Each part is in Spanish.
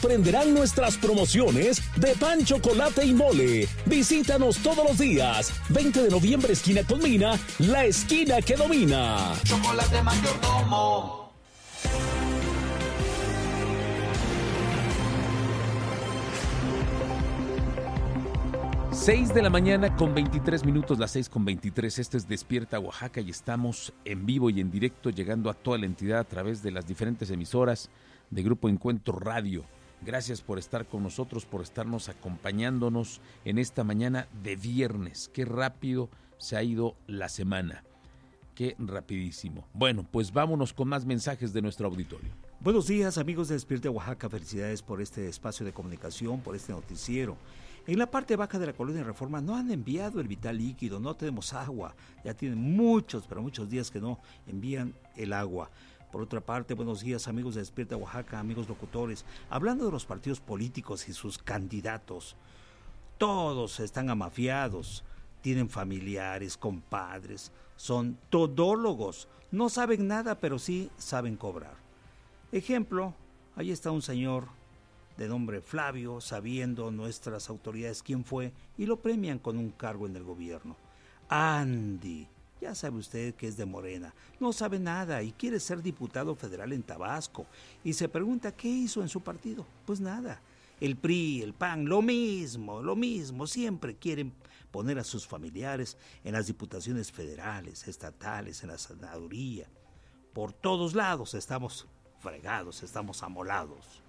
sorprenderán nuestras promociones de pan, chocolate y mole. Visítanos todos los días. 20 de noviembre, esquina con Mina, la esquina que domina. Chocolate Mayordomo. 6 de la mañana con 23 minutos, las 6:23. Este es Despierta Oaxaca y estamos en vivo y en directo llegando a toda la entidad a través de las diferentes emisoras de Grupo Encuentro Radio. Gracias por estar con nosotros, por estarnos acompañándonos en esta mañana de viernes. Qué rápido se ha ido la semana. Qué rapidísimo. Bueno, pues vámonos con más mensajes de nuestro auditorio. Buenos días, amigos de Despierta Oaxaca. Felicidades por este espacio de comunicación, por este noticiero. En la parte baja de la colonia Reforma no han enviado el vital líquido, no tenemos agua. Ya tienen muchos días que no envían el agua. Por otra parte, buenos días, amigos de Despierta Oaxaca, amigos locutores. Hablando de los partidos políticos y sus candidatos, todos están amafiados, tienen familiares, compadres, son todólogos, no saben nada, pero sí saben cobrar. Ejemplo, ahí está un señor de nombre Flavio, sabiendo nuestras autoridades quién fue, y lo premian con un cargo en el gobierno. Andy, ya sabe usted que es de Morena, no sabe nada y quiere ser diputado federal en Tabasco, y se pregunta qué hizo en su partido. Pues nada, el PRI, el PAN, lo mismo, siempre quieren poner a sus familiares en las diputaciones federales, estatales, en la senaduría. Por todos lados estamos fregados, estamos amolados.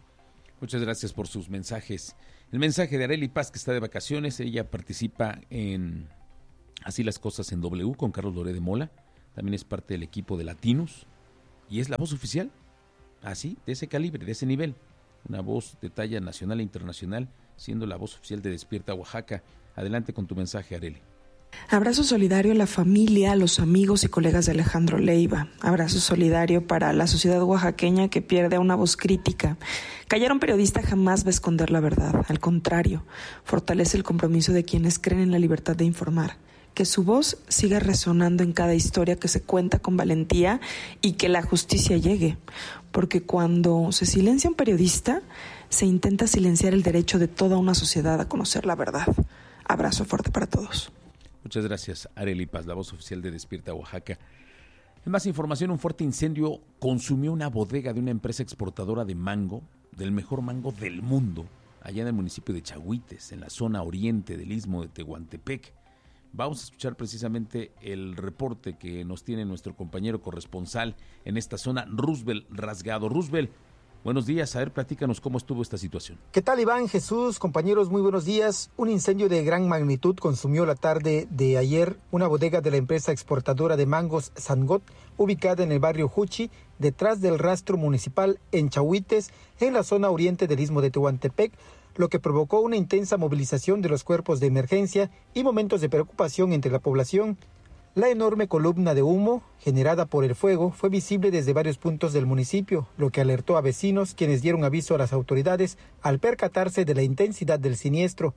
Muchas gracias por sus mensajes. El mensaje de Arely Paz, que está de vacaciones, ella participa en Así las Cosas en W con Carlos Loré de Mola, también es parte del equipo de Latinos y es la voz oficial, así, de ese calibre, de ese nivel, una voz de talla nacional e internacional, siendo la voz oficial de Despierta Oaxaca. Adelante con tu mensaje, Arely. Abrazo solidario a la familia, a los amigos y colegas de Alejandro Leiva. Abrazo solidario para la sociedad oaxaqueña que pierde a una voz crítica. Callar a un periodista jamás va a esconder la verdad. Al contrario, fortalece el compromiso de quienes creen en la libertad de informar. Que su voz siga resonando en cada historia que se cuenta con valentía y que la justicia llegue. Porque cuando se silencia un periodista, se intenta silenciar el derecho de toda una sociedad a conocer la verdad. Abrazo fuerte para todos. Muchas gracias, Arely Paz, la voz oficial de Despierta Oaxaca. En más información, un fuerte incendio consumió una bodega de una empresa exportadora de mango, del mejor mango del mundo, allá en el municipio de Chahuites, en la zona oriente del istmo de Tehuantepec. Vamos a escuchar precisamente el reporte que nos tiene nuestro compañero corresponsal en esta zona, Roosevelt Rasgado. Roosevelt, buenos días, a ver, platícanos cómo estuvo esta situación. ¿Qué tal, Iván, Jesús, compañeros? Muy buenos días. Un incendio de gran magnitud consumió la tarde de ayer una bodega de la empresa exportadora de mangos Sangot, ubicada en el barrio Juchi, detrás del rastro municipal en Chahuites, en la zona oriente del istmo de Tehuantepec, lo que provocó una intensa movilización de los cuerpos de emergencia y momentos de preocupación entre la población. La enorme columna de humo generada por el fuego fue visible desde varios puntos del municipio, lo que alertó a vecinos, quienes dieron aviso a las autoridades al percatarse de la intensidad del siniestro.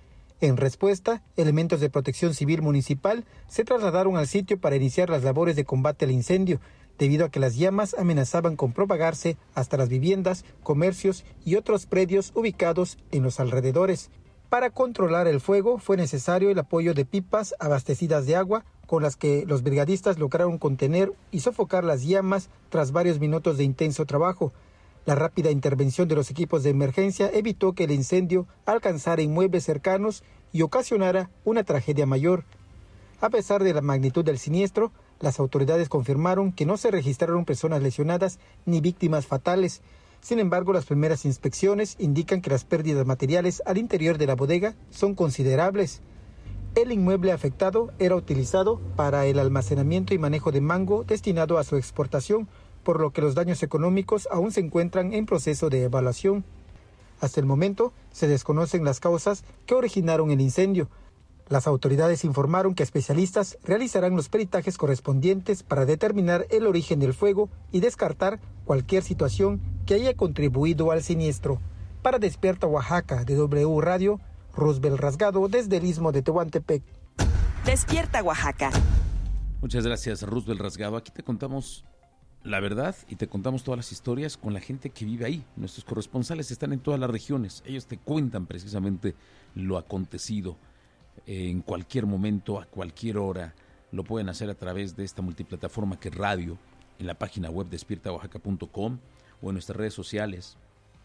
En respuesta, elementos de Protección Civil Municipal se trasladaron al sitio para iniciar las labores de combate al incendio, debido a que las llamas amenazaban con propagarse hasta las viviendas, comercios y otros predios ubicados en los alrededores. Para controlar el fuego fue necesario el apoyo de pipas abastecidas de agua, con las que los brigadistas lograron contener y sofocar las llamas tras varios minutos de intenso trabajo. La rápida intervención de los equipos de emergencia evitó que el incendio alcanzara inmuebles cercanos y ocasionara una tragedia mayor. A pesar de la magnitud del siniestro, las autoridades confirmaron que no se registraron personas lesionadas ni víctimas fatales. Sin embargo, las primeras inspecciones indican que las pérdidas materiales al interior de la bodega son considerables. El inmueble afectado era utilizado para el almacenamiento y manejo de mango destinado a su exportación, por lo que los daños económicos aún se encuentran en proceso de evaluación. Hasta el momento, se desconocen las causas que originaron el incendio. Las autoridades informaron que especialistas realizarán los peritajes correspondientes para determinar el origen del fuego y descartar cualquier situación que haya contribuido al siniestro. Para Despierta Oaxaca de W Radio, Roosevelt Rasgado desde el istmo de Tehuantepec. Despierta Oaxaca. Muchas gracias, Roosevelt Rasgado. Aquí te contamos la verdad y te contamos todas las historias con la gente que vive ahí. Nuestros corresponsales están en todas las regiones. Ellos te cuentan precisamente lo acontecido en cualquier momento, a cualquier hora. Lo pueden hacer a través de esta multiplataforma que es radio, en la página web despiertaoaxaca.com o en nuestras redes sociales,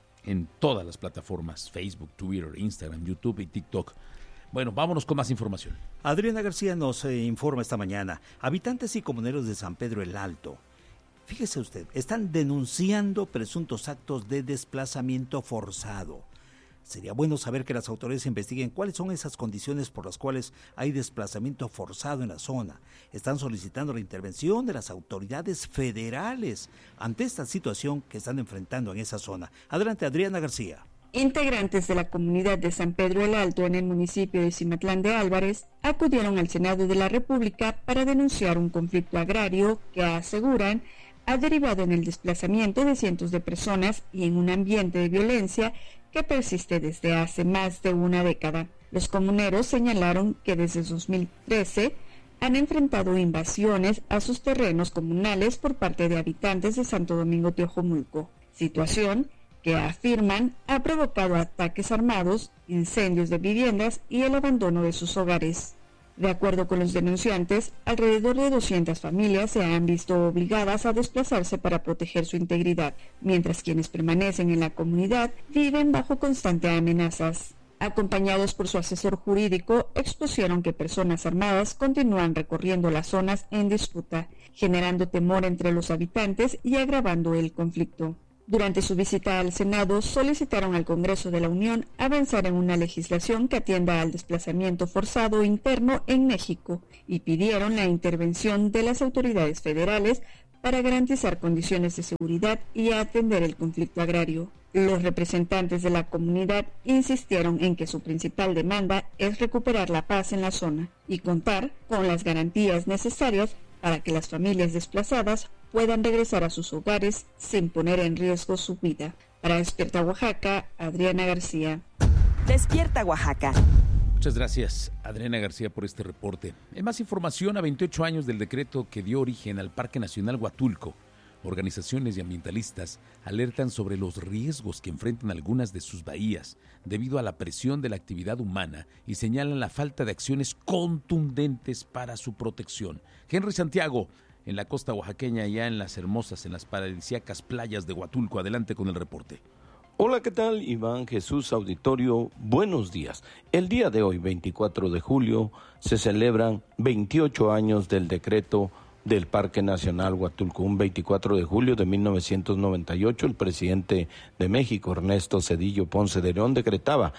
en todas las plataformas, Facebook, Twitter, Instagram, YouTube y TikTok. Bueno, vámonos con más información. Adriana García nos informa esta mañana. Habitantes y comuneros de San Pedro el Alto, fíjese usted, están denunciando presuntos actos de desplazamiento forzado. Sería bueno saber que las autoridades investiguen cuáles son esas condiciones por las cuales hay desplazamiento forzado en la zona. Están solicitando la intervención de las autoridades federales ante esta situación que están enfrentando en esa zona. Adelante, Adriana García. Integrantes de la comunidad de San Pedro el Alto en el municipio de Cimatlán de Álvarez acudieron al Senado de la República para denunciar un conflicto agrario que aseguran ha derivado en el desplazamiento de cientos de personas y en un ambiente de violencia que persiste desde hace más de una década. Los comuneros señalaron que desde 2013 han enfrentado invasiones a sus terrenos comunales por parte de habitantes de Santo Domingo Teojomulco, situación que afirman ha provocado ataques armados, incendios de viviendas y el abandono de sus hogares. De acuerdo con los denunciantes, alrededor de 200 familias se han visto obligadas a desplazarse para proteger su integridad, mientras quienes permanecen en la comunidad viven bajo constantes amenazas. Acompañados por su asesor jurídico, expusieron que personas armadas continúan recorriendo las zonas en disputa, generando temor entre los habitantes y agravando el conflicto. Durante su visita al Senado, solicitaron al Congreso de la Unión avanzar en una legislación que atienda al desplazamiento forzado interno en México y pidieron la intervención de las autoridades federales para garantizar condiciones de seguridad y atender el conflicto agrario. Los representantes de la comunidad insistieron en que su principal demanda es recuperar la paz en la zona y contar con las garantías necesarias para que las familias desplazadas puedan regresar a sus hogares sin poner en riesgo su vida. Para Despierta Oaxaca, Adriana García. Despierta Oaxaca. Muchas gracias, Adriana García, por este reporte. En más información, a 28 años del decreto que dio origen al Parque Nacional Huatulco, organizaciones y ambientalistas alertan sobre los riesgos que enfrentan algunas de sus bahías debido a la presión de la actividad humana y señalan la falta de acciones contundentes para su protección. Henry Santiago, en la costa oaxaqueña, ya en las hermosas, en las paradisíacas playas de Huatulco. Adelante con el reporte. Hola, ¿qué tal? Iván Jesús Auditorio, buenos días. El día de hoy, 24 de julio, se celebran 28 años del decreto del Parque Nacional Huatulco. Un 24 de julio de 1998, el presidente de México, Ernesto Zedillo Ponce de León, decretaba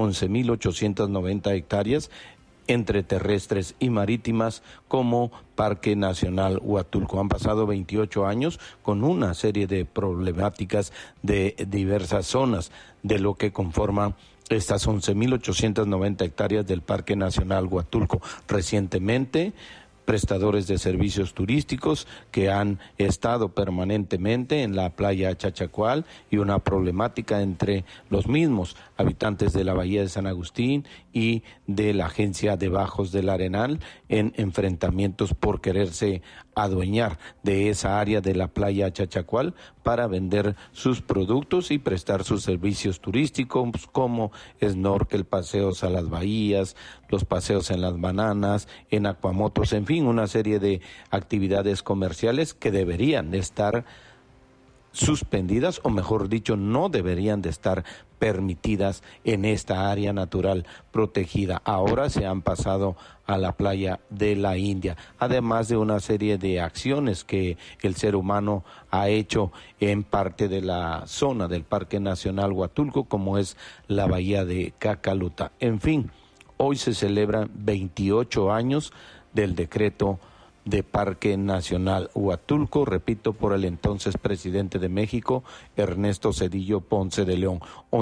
11.890 hectáreas entre terrestres y marítimas como Parque Nacional Huatulco. Han pasado 28 años con una serie de problemáticas de diversas zonas de lo que conforman estas 11.890 hectáreas del Parque Nacional Huatulco. Recientemente, prestadores de servicios turísticos que han estado permanentemente en la playa Chachacual y una problemática entre los mismos habitantes de la Bahía de San Agustín y de la Agencia de Bajos del Arenal en enfrentamientos por quererse adueñar de esa área de la playa Chachacual para vender sus productos y prestar sus servicios turísticos como snorkel, paseos a las bahías, los paseos en las bananas, en acuamotos, en fin, una serie de actividades comerciales que deberían de estar suspendidas, o mejor dicho, no deberían de estar permitidas en esta área natural protegida. Ahora se han pasado a la playa de la India, además de una serie de acciones que el ser humano ha hecho en parte de la zona del Parque Nacional Huatulco, como es la bahía de Cacaluta. En fin, hoy se celebran 28 años del decreto de Parque Nacional Huatulco, repito, por el entonces presidente de México, Ernesto Zedillo Ponce de León.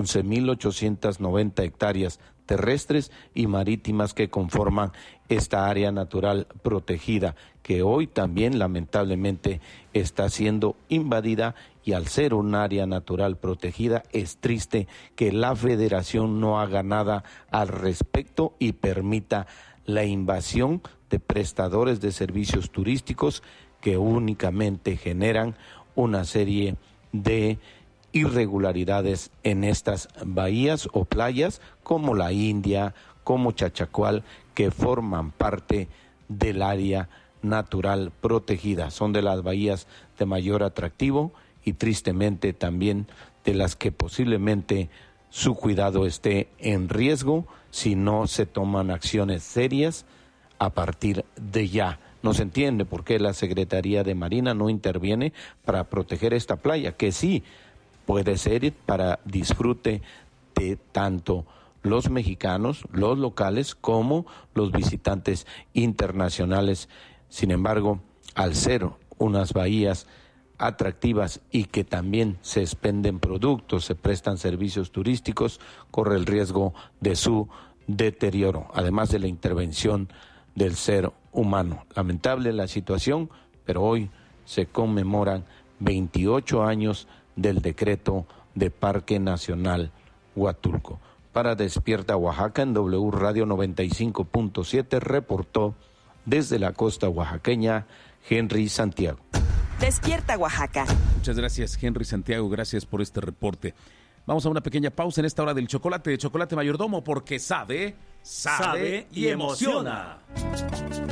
11.890 hectáreas terrestres y marítimas que conforman esta área natural protegida, que hoy también lamentablemente está siendo invadida, y al ser un área natural protegida es triste que la Federación no haga nada al respecto y permita la invasión de prestadores de servicios turísticos que únicamente generan una serie de irregularidades en estas bahías o playas como la India, como Chachacual, que forman parte del área natural protegida. Son de las bahías de mayor atractivo y tristemente también de las que posiblemente su cuidado esté en riesgo si no se toman acciones serias a partir de ya. No se entiende por qué la Secretaría de Marina no interviene para proteger esta playa, que sí puede ser para disfrute de tanto los mexicanos, los locales, como los visitantes internacionales. Sin embargo, al ser unas bahías atractivas y que también se expenden productos, se prestan servicios turísticos, corre el riesgo de su deterioro, además de la intervención del ser humano. Lamentable la situación, pero hoy se conmemoran 28 años del decreto de Parque Nacional Huatulco. Para Despierta Oaxaca en W Radio 95.7 reportó desde la costa oaxaqueña Henry Santiago. Despierta Oaxaca. Muchas gracias, Henry Santiago, gracias por este reporte. Vamos a una pequeña pausa en esta hora del chocolate, Chocolate Mayordomo, porque sabe y emociona.